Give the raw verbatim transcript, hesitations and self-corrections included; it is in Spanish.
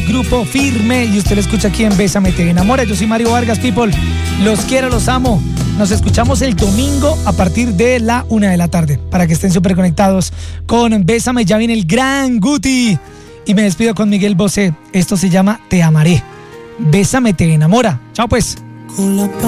Grupo Firme, y usted lo escucha aquí en Bésame Te Enamora. Yo soy Mario Vargas, people. Los quiero, los amo. Nos escuchamos el domingo a partir de la una de la tarde, para que estén súper conectados con Bésame. Ya viene el gran Guti. Y me despido con Miguel Bosé. Esto se llama Te Amaré. Bésame Te Enamora. Chao pues. Con la